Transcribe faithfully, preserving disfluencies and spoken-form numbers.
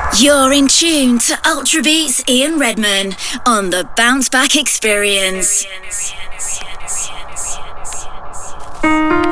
You're in tune to Ultra Beats Ian Redman on the Bounce Back Experience.